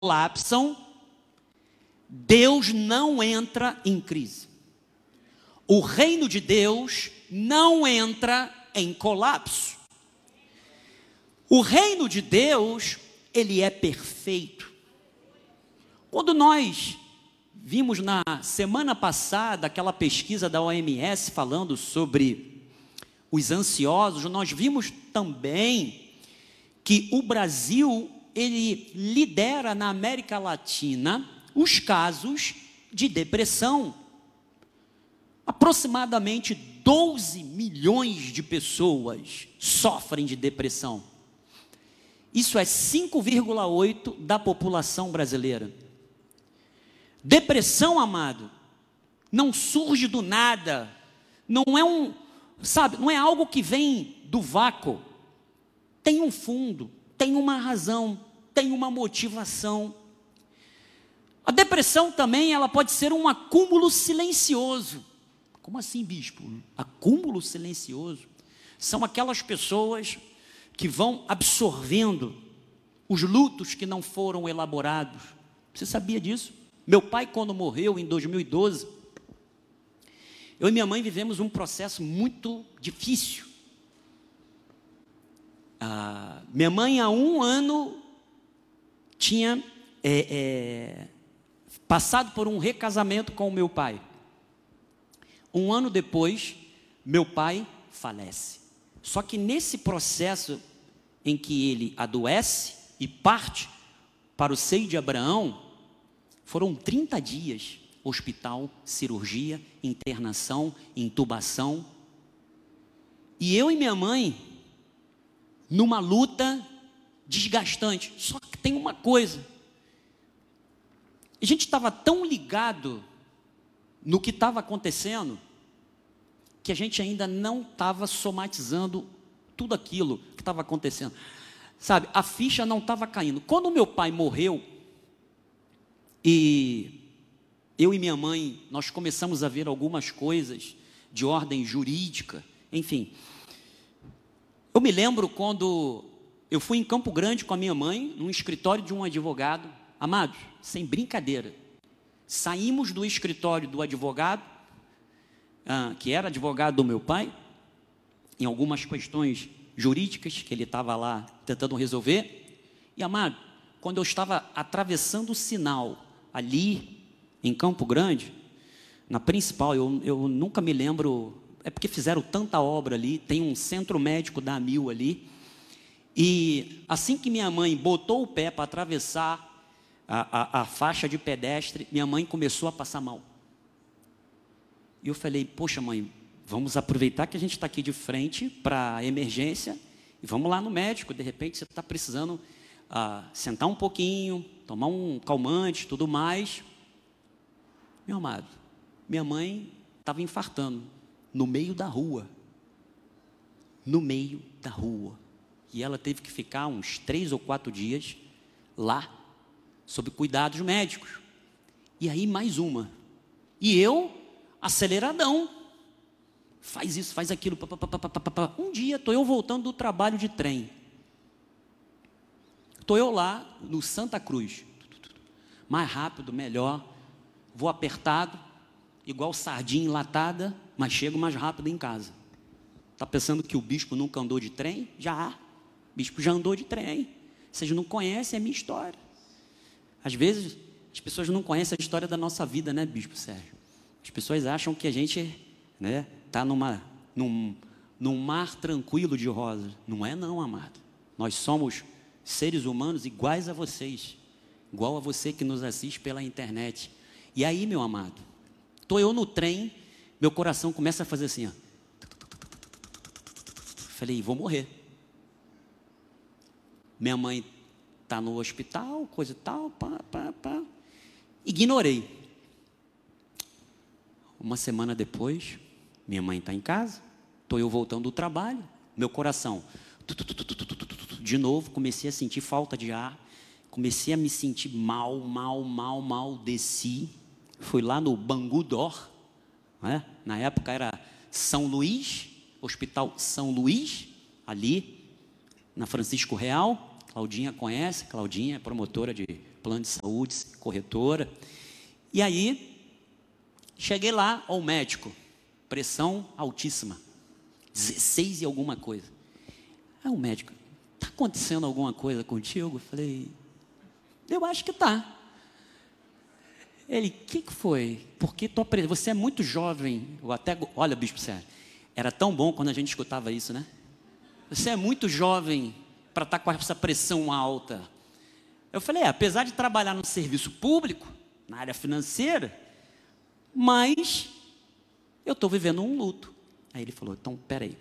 colapsam, Deus não entra em crise. O reino de Deus não entra em colapso. O reino de Deus, ele é perfeito. Quando nós vimos na semana passada aquela pesquisa da OMS falando sobre os ansiosos, nós vimos também que o Brasil, ele lidera na América Latina os casos de depressão. Aproximadamente 12 milhões de pessoas sofrem de depressão. Isso é 5,8% da população brasileira. Depressão, amado, não surge do nada, não é algo que vem do vácuo. Tem um fundo, tem uma razão, tem uma motivação. A depressão também, ela pode ser um acúmulo silencioso. Como assim, bispo? Acúmulo silencioso? São aquelas pessoas que vão absorvendo os lutos que não foram elaborados. Você sabia disso? Meu pai, quando morreu em 2012, eu e minha mãe vivemos um processo muito difícil. Minha mãe, há 1 ano, tinha passado por um recasamento com o meu pai. 1 ano depois, meu pai falece. Só que nesse processo em que ele adoece e parte para o seio de Abraão, foram 30 dias, hospital, cirurgia, internação, intubação. E eu e minha mãe, numa luta desgastante. Só que tem uma coisa. A gente estava tão ligado no que estava acontecendo, que a gente ainda não estava somatizando tudo aquilo que estava acontecendo. Sabe, a ficha não estava caindo. Quando meu pai morreu, e eu e minha mãe, nós começamos a ver algumas coisas de ordem jurídica, enfim. Eu me lembro quando eu fui em Campo Grande com a minha mãe, num escritório de um advogado. Amados, sem brincadeira, saímos do escritório do advogado, que era advogado do meu pai, em algumas questões jurídicas que ele estava lá tentando resolver. E, amado, quando eu estava atravessando o sinal ali em Campo Grande, na principal, eu nunca me lembro, é porque fizeram tanta obra ali, tem um centro médico da AMIL ali, e assim que minha mãe botou o pé para atravessar a faixa de pedestre, minha mãe começou a passar mal. E eu falei, poxa mãe, vamos aproveitar que a gente está aqui de frente para a emergência, e vamos lá no médico, de repente você está precisando sentar um pouquinho, tomar um calmante, tudo mais. Meu amado, minha mãe estava infartando, no meio da rua. No meio da rua. E ela teve que ficar uns 3 ou 4 dias lá, sob cuidados médicos. E aí mais uma. E eu, aceleradão. Faz isso, faz aquilo. Um dia estou eu voltando do trabalho de trem. Estou eu lá no Santa Cruz. Mais rápido, melhor. Vou apertado, igual sardinha enlatada, mas chego mais rápido em casa. Está pensando que o bispo nunca andou de trem? Já. O bispo já andou de trem. Vocês não conhecem a minha história. Às vezes, as pessoas não conhecem a história da nossa vida, né, bispo Sérgio? As pessoas acham que a gente está num mar tranquilo de rosas. Não é não, amado. Nós somos seres humanos iguais a vocês. Igual a você que nos assiste pela internet. E aí, meu amado, estou eu no trem, meu coração começa a fazer assim, ó. Falei, vou morrer. Minha mãe está no hospital, coisa e tal, pá. Ignorei. Uma semana depois, minha mãe está em casa, estou eu voltando do trabalho, meu coração, de novo, comecei a sentir falta de ar, comecei a me sentir mal, desci, fui lá no Bangu D'Or, né? Na época era São Luís, Hospital São Luís, ali, na Francisco Real. Claudinha conhece, Claudinha é promotora de plano de saúde, corretora. E aí, cheguei lá ao médico, pressão altíssima, 16 e alguma coisa. Aí o médico, está acontecendo alguma coisa contigo? Eu falei, eu acho que está. Ele, o que foi? Porque você é muito jovem. Olha, bispo, sério, era tão bom quando a gente escutava isso, né? Você é muito jovem para estar com essa pressão alta. Eu falei, apesar de trabalhar no serviço público, na área financeira, mas eu estou vivendo um luto. Aí ele falou, então, peraí.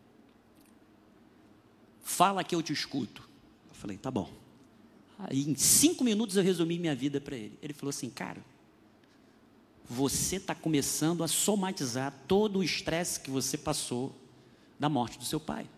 Fala que eu te escuto. Eu falei, tá bom. Aí em 5 minutos eu resumi minha vida para ele. Ele falou assim, cara, você está começando a somatizar todo o estresse que você passou da morte do seu pai.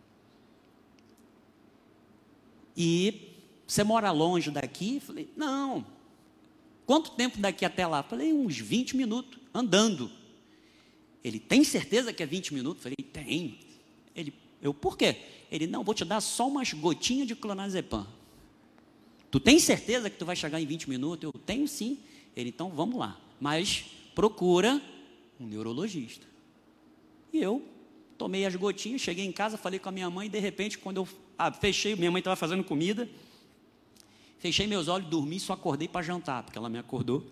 E você mora longe daqui? Eu falei, não. Quanto tempo daqui até lá? Eu falei, uns 20 minutos, andando. Ele, tem certeza que é 20 minutos? Eu falei, tem. Eu, por quê? Ele, não, vou te dar só umas gotinhas de clonazepam. Tu tem certeza que tu vai chegar em 20 minutos? Eu, tenho sim. Ele, então vamos lá. Mas procura um neurologista. E eu tomei as gotinhas, cheguei em casa, falei com a minha mãe, e de repente, quando eu fechei, minha mãe estava fazendo comida, fechei meus olhos, dormi, só acordei para jantar, porque ela me acordou.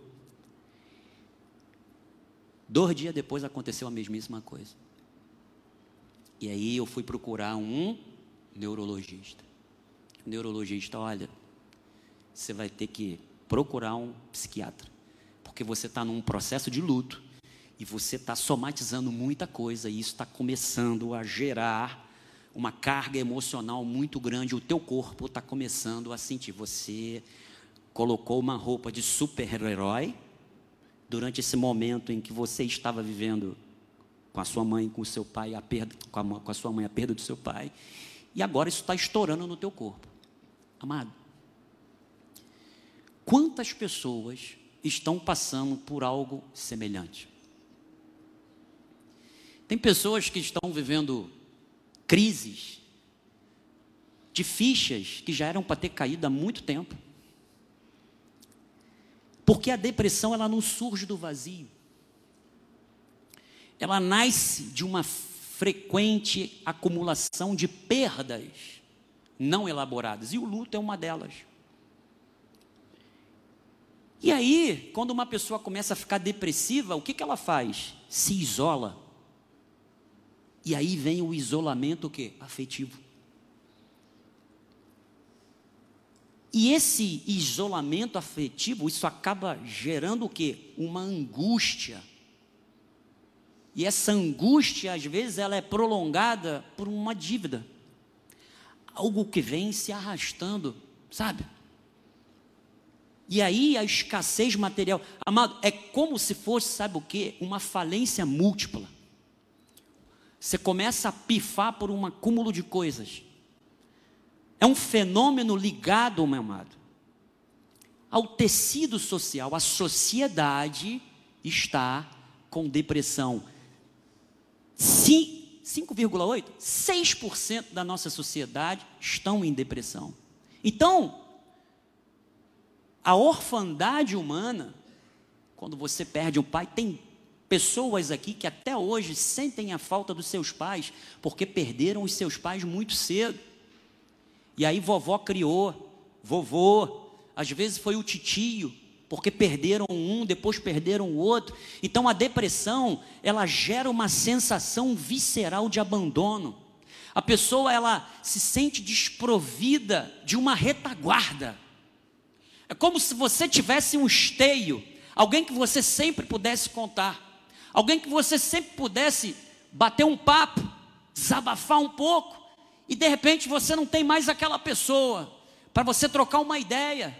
2 dias depois aconteceu a mesmíssima coisa. E aí eu fui procurar um neurologista. O neurologista, olha, você vai ter que procurar um psiquiatra, porque você está num processo de luto, e você está somatizando muita coisa, e isso está começando a gerar uma carga emocional muito grande, o teu corpo está começando a sentir, você colocou uma roupa de super-herói, durante esse momento em que você estava vivendo com a sua mãe, com o seu pai, com a sua mãe, a perda do seu pai, e agora isso está estourando no teu corpo. Amado, quantas pessoas estão passando por algo semelhante? Tem pessoas que estão vivendo crises de fichas que já eram para ter caído há muito tempo. Porque a depressão, ela não surge do vazio. Ela nasce de uma frequente acumulação de perdas não elaboradas. E o luto é uma delas. E aí, quando uma pessoa começa a ficar depressiva, o que ela faz? Se isola. E aí vem o isolamento, o quê? Afetivo. E esse isolamento afetivo, isso acaba gerando o quê? Uma angústia. E essa angústia, às vezes, ela é prolongada por uma dívida. Algo que vem se arrastando, sabe? E aí a escassez material, amado, é como se fosse, sabe o quê? Uma falência múltipla. Você começa a pifar por um acúmulo de coisas. É um fenômeno ligado, meu amado, ao tecido social. A sociedade está com depressão. 5,8%, 6% da nossa sociedade estão em depressão. Então, a orfandade humana, quando você perde um pai, tem pessoas aqui que até hoje sentem a falta dos seus pais, porque perderam os seus pais muito cedo. E aí vovó criou, vovô, às vezes foi o titio, porque perderam um, depois perderam o outro. Então a depressão, ela gera uma sensação visceral de abandono. A pessoa, ela se sente desprovida de uma retaguarda. É como se você tivesse um esteio, alguém que você sempre pudesse contar, alguém que você sempre pudesse bater um papo, desabafar um pouco, e de repente você não tem mais aquela pessoa para você trocar uma ideia.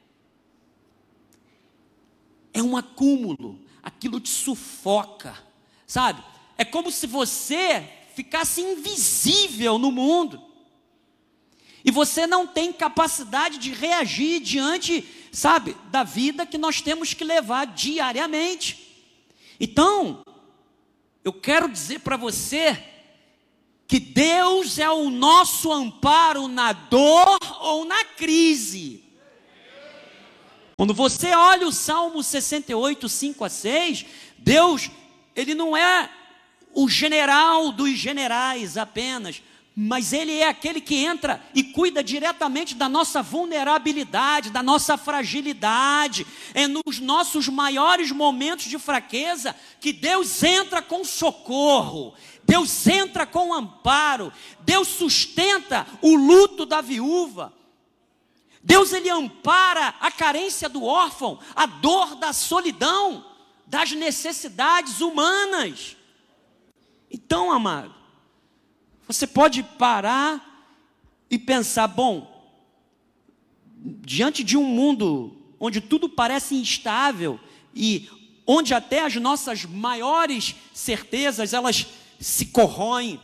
É um acúmulo, aquilo te sufoca, sabe? É como se você ficasse invisível no mundo, e você não tem capacidade de reagir diante, sabe, da vida que nós temos que levar diariamente. Então, eu quero dizer para você que Deus é o nosso amparo na dor ou na crise. Quando você olha o Salmo 68, 5 a 6, Deus, Ele não é o general dos generais apenas, mas Ele é aquele que entra e cuida diretamente da nossa vulnerabilidade, da nossa fragilidade. É nos nossos maiores momentos de fraqueza que Deus entra com socorro, Deus entra com amparo, Deus sustenta o luto da viúva. Deus, Ele ampara a carência do órfão, a dor da solidão, das necessidades humanas. Então, amado, você pode parar e pensar, bom, diante de um mundo onde tudo parece instável e onde até as nossas maiores certezas, elas se corroem,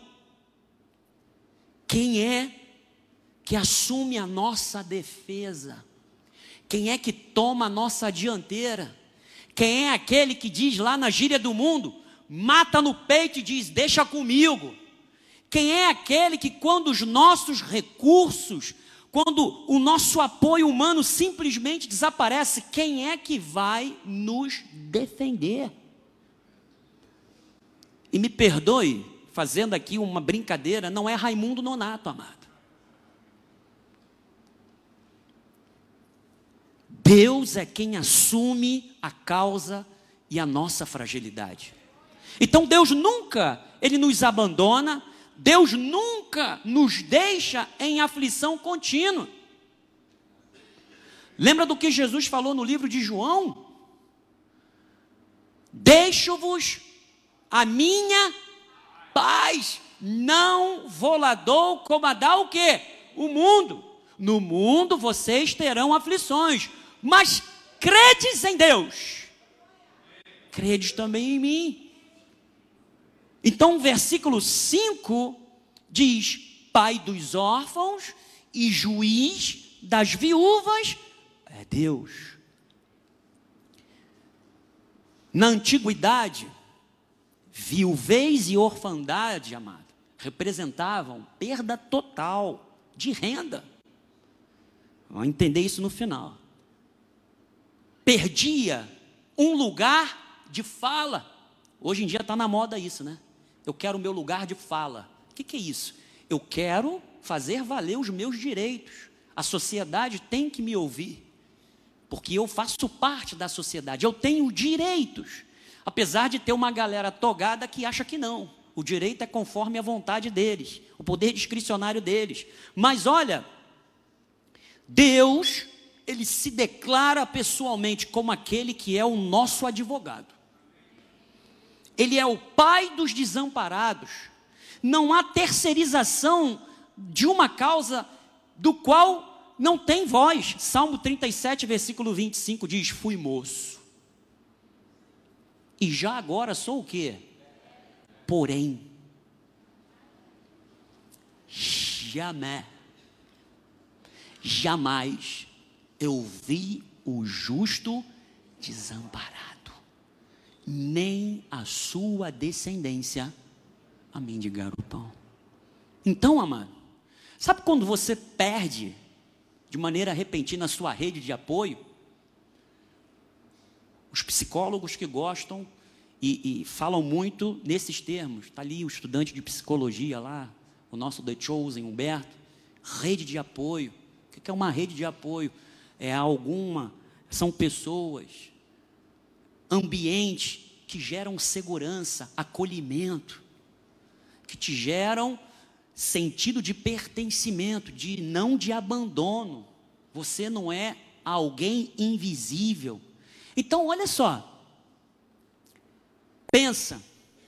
quem é que assume a nossa defesa? Quem é que toma a nossa dianteira? Quem é aquele que diz lá na gíria do mundo, mata no peito e diz, deixa comigo? Quem é aquele que quando os nossos recursos, quando o nosso apoio humano simplesmente desaparece, quem é que vai nos defender? E me perdoe, fazendo aqui uma brincadeira, não é Raimundo Nonato, amado. Deus é quem assume a causa e a nossa fragilidade. Então Deus nunca, Ele nos abandona, Deus nunca nos deixa em aflição contínua. Lembra do que Jesus falou no livro de João? Deixo-vos a minha paz, não vou lá dou como a dá o quê? O mundo. No mundo vocês terão aflições, mas credes em Deus, credes também em mim. Então o versículo 5 diz, Pai dos órfãos e juiz das viúvas é Deus. Na antiguidade, viuvez e orfandade, amado, representavam perda total de renda. Vamos entender isso no final. Perdia um lugar de fala. Hoje em dia está na moda isso, né? Eu quero o meu lugar de fala. O que é isso? Eu quero fazer valer os meus direitos. A sociedade tem que me ouvir, porque eu faço parte da sociedade. Eu tenho direitos, apesar de ter uma galera togada que acha que não. O direito é conforme a vontade deles, o poder discricionário deles. Mas olha, Deus, Ele se declara pessoalmente como aquele que é o nosso advogado. Ele é o Pai dos desamparados. Não há terceirização de uma causa do qual não tem voz. Salmo 37, versículo 25 diz, fui moço, e já agora sou o quê? Porém, jamais eu vi o justo desamparado, nem a sua descendência a mendigar o pão. Então, amado, sabe quando você perde de maneira repentina a sua rede de apoio? Os psicólogos que gostam e falam muito nesses termos, está ali o estudante de psicologia lá, o nosso The Chosen, Humberto, rede de apoio. O que é uma rede de apoio? São pessoas, ambientes que geram segurança, acolhimento, que te geram sentido de pertencimento, não de abandono. Você não é alguém invisível. Então, olha só, pensa,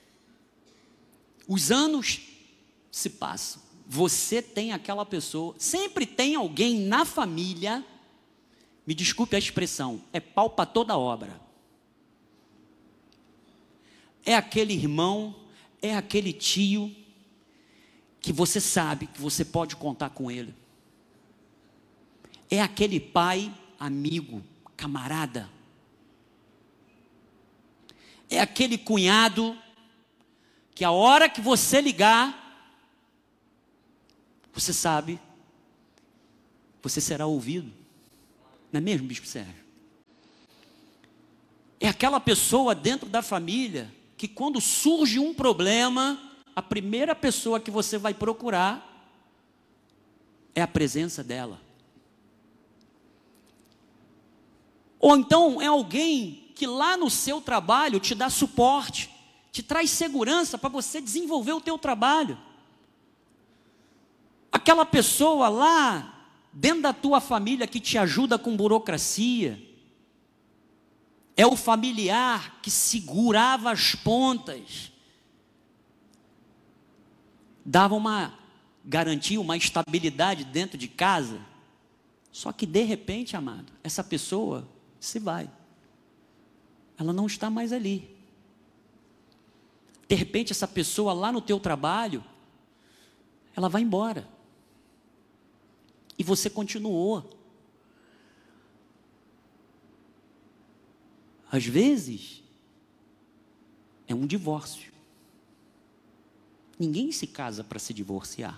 os anos se passam, você tem aquela pessoa, sempre tem alguém na família, me desculpe a expressão, é pau para toda obra. É aquele irmão, é aquele tio, que você sabe que você pode contar com ele. É aquele pai, amigo, camarada. É aquele cunhado, que a hora que você ligar, você sabe, você será ouvido. Não é mesmo, Bispo Sérgio? É aquela pessoa dentro da família que quando surge um problema, a primeira pessoa que você vai procurar é a presença dela. Ou então é alguém que lá no seu trabalho te dá suporte, te traz segurança para você desenvolver o teu trabalho. Aquela pessoa lá dentro da tua família que te ajuda com burocracia. É o familiar que segurava as pontas, dava uma garantia, uma estabilidade dentro de casa. Só que de repente, amado, essa pessoa se vai. Ela não está mais ali. De repente, essa pessoa lá no teu trabalho, ela vai embora. E você continuou. Às vezes, é um divórcio. Ninguém se casa para se divorciar.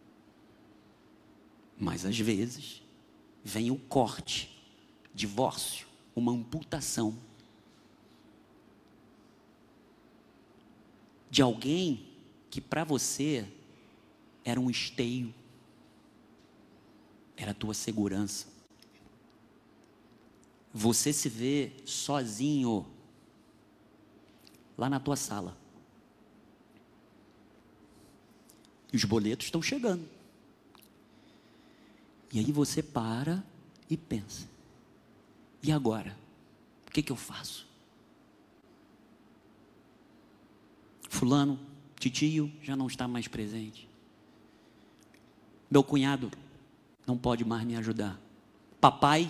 Mas às vezes, vem o corte, divórcio, uma amputação de alguém que para você era um esteio, era a tua segurança. Você se vê sozinho lá na tua sala. E os boletos estão chegando. E aí você para e pensa: e agora? O que eu faço? Fulano, titio, já não está mais presente. Meu cunhado não pode mais me ajudar. Papai,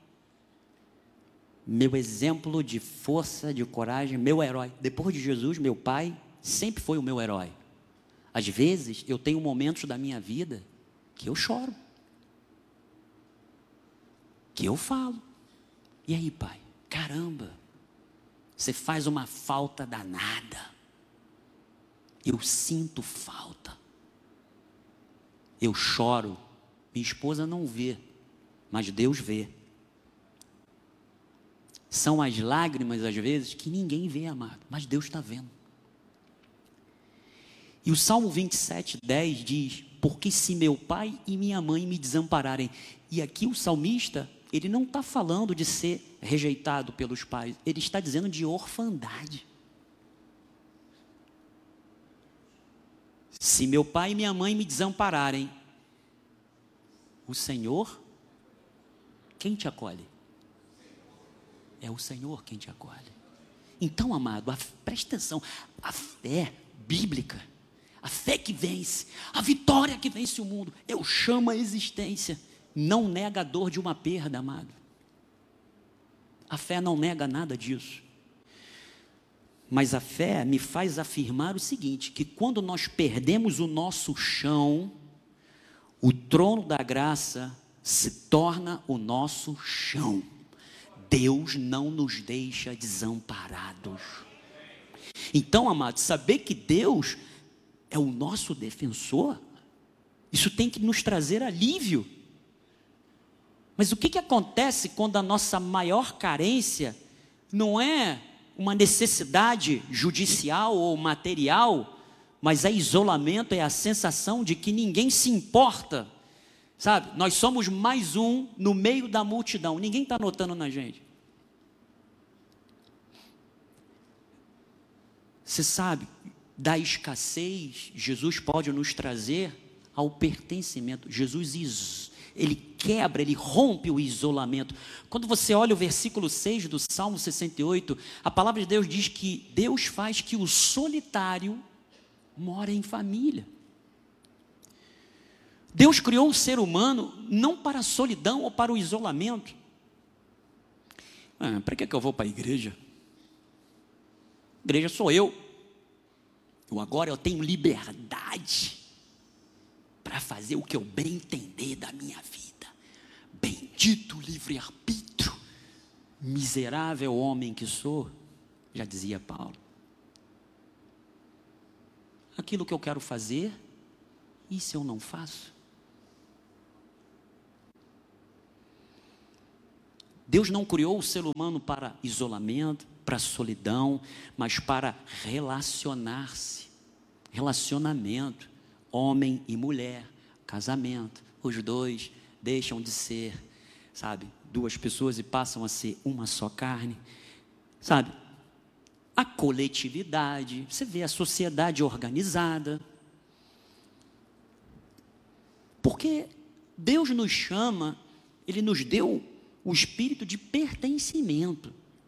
meu exemplo de força, de coragem, meu herói. Depois de Jesus, meu pai sempre foi o meu herói. Às vezes, eu tenho momentos da minha vida que eu choro, que eu falo: e aí, pai? Caramba, você faz uma falta danada. Eu sinto falta. Eu choro. Minha esposa não vê, mas Deus vê. São as lágrimas, às vezes, que ninguém vê, amado, mas Deus está vendo. E o Salmo 27:10 diz: porque se meu pai e minha mãe me desampararem. E aqui o salmista, ele não está falando de ser rejeitado pelos pais, ele está dizendo de orfandade. Se meu pai e minha mãe me desampararem, o Senhor, quem te acolhe? É o Senhor quem te acolhe. Então, amado, presta atenção, a fé bíblica, a fé que vence, a vitória que vence o mundo, eu chamo a existência, não nega a dor de uma perda, amado. A fé não nega nada disso. Mas a fé me faz afirmar o seguinte, que quando nós perdemos o nosso chão, o trono da graça se torna o nosso chão. Deus não nos deixa desamparados. Então, amados, saber que Deus é o nosso defensor, isso tem que nos trazer alívio. Mas o que acontece quando a nossa maior carência não é uma necessidade judicial ou material, mas é isolamento, é a sensação de que ninguém se importa, sabe? Nós somos mais um no meio da multidão, ninguém está notando na gente. Você sabe, da escassez, Jesus pode nos trazer ao pertencimento. Jesus, ele quebra, ele rompe o isolamento. Quando você olha o versículo 6 do Salmo 68, a palavra de Deus diz que Deus faz que o solitário more em família. Deus criou o ser humano não para a solidão ou para o isolamento. Para que eu vou para a igreja? Igreja sou eu. Agora eu tenho liberdade para fazer o que eu bem entender da minha vida. Bendito livre-arbítrio, miserável homem que sou, já dizia Paulo. Aquilo que eu quero fazer, e se eu não faço? Deus não criou o ser humano para isolamento. para a solidão, mas para relacionar-se. Relacionamento, homem e mulher, casamento, os dois deixam de ser, sabe, duas pessoas e passam a ser uma só carne, sabe? A coletividade, você vê a sociedade organizada. Porque Deus nos chama, Ele nos deu o espírito de pertencimento.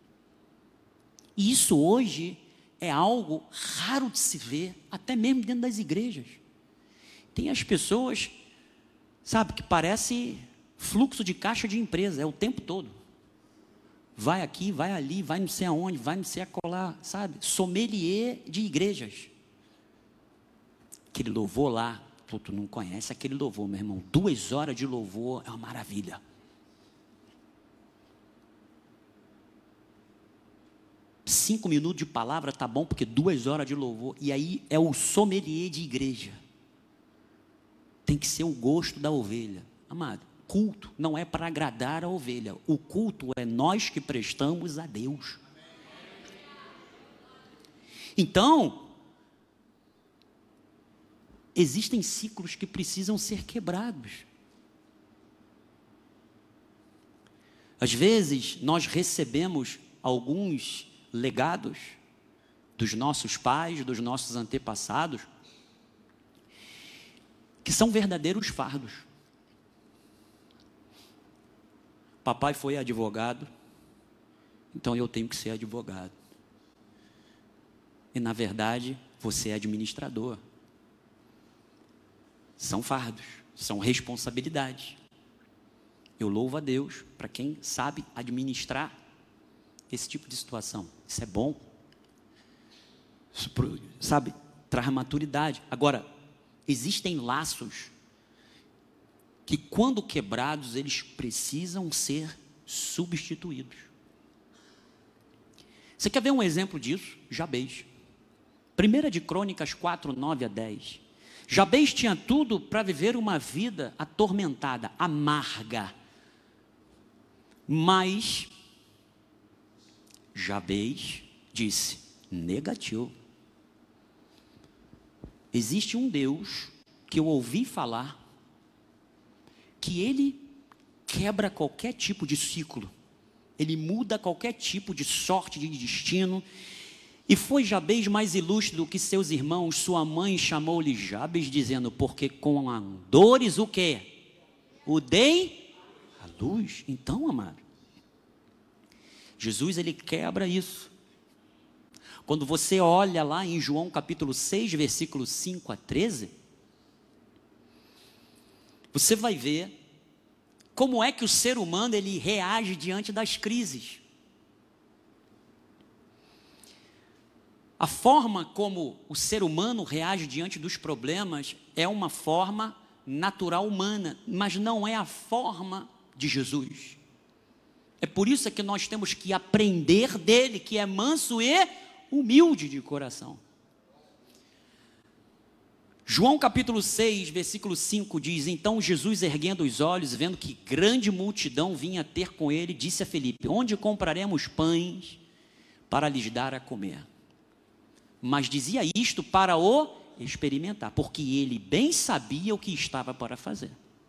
E isso hoje é algo raro de se ver, até mesmo dentro das igrejas. Tem as pessoas, sabe, que parece fluxo de caixa de empresa, é o tempo todo. Vai aqui, vai ali, vai não sei aonde, vai não sei acolá, sabe? Sommelier de igrejas. Aquele louvor lá, tu não conhece aquele louvor, meu irmão. 2 horas de louvor é uma maravilha. Cinco minutos de palavra tá bom, porque 2 horas de louvor. E aí é o sommelier de igreja. Tem que ser o gosto da ovelha. Amado, culto não é para agradar a ovelha. O culto é nós que prestamos a Deus. Então, existem ciclos que precisam ser quebrados. Às vezes, nós recebemos alguns legados dos nossos pais, dos nossos antepassados, que são verdadeiros fardos. Papai foi advogado, então eu tenho que ser advogado. E na verdade, você é administrador. São fardos, são responsabilidades. Eu louvo a Deus para quem sabe administrar esse tipo de situação. Isso é bom. Isso, sabe, traz maturidade. Agora, existem laços que, quando quebrados, eles precisam ser substituídos. Você quer ver um exemplo disso? Jabez. 1 de Crônicas 4, 9 a 10. Jabez tinha tudo para viver uma vida atormentada, amarga. Mas Jabez disse: negativo. Existe um Deus que eu ouvi falar, que Ele quebra qualquer tipo de ciclo, Ele muda qualquer tipo de sorte, de destino. E foi Jabez mais ilustre do que seus irmãos. Sua mãe chamou-lhe Jabez, dizendo: porque com dores o quê? O dei a luz. Então, amado, Jesus, ele quebra isso. Quando você olha lá em João capítulo 6, versículos 5 a 13, você vai ver como é que o ser humano ele reage diante das crises. A forma como o ser humano reage diante dos problemas é uma forma natural humana, mas não é a forma de Jesus. É por isso que nós temos que aprender dele, que é manso e humilde de coração. João capítulo 6, versículo 5 diz: então Jesus, erguendo os olhos, vendo que grande multidão vinha ter com ele, disse a Filipe: onde compraremos pães para lhes dar a comer? Mas dizia isto para o experimentar, porque ele bem sabia o que estava para fazer.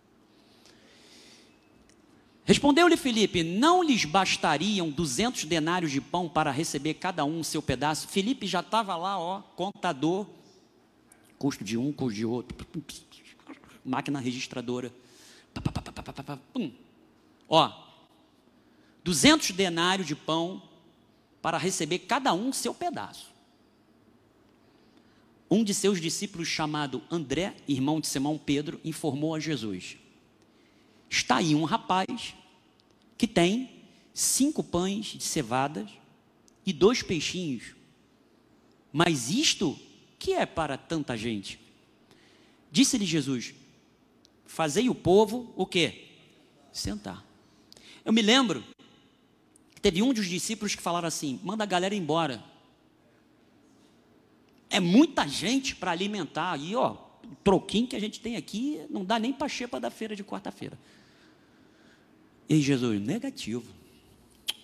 Respondeu-lhe Filipe: não lhes bastariam 200 denários de pão para receber cada um seu pedaço? Filipe já estava lá, ó, contador, custo de um, custo de outro, máquina registradora, ó, 200 denários de pão para receber cada um seu pedaço. Um de seus discípulos, chamado André, irmão de Simão Pedro, informou a Jesus: está aí um rapaz que tem 5 pães de cevada e 2 peixinhos. Mas isto que é para tanta gente? Disse-lhe Jesus: fazei o povo o quê? Sentar. Eu me lembro que teve um dos discípulos que falaram assim: manda a galera embora. É muita gente para alimentar. E ó, o troquinho que a gente tem aqui não dá nem para a xepa da feira de quarta-feira. E Jesus: negativo.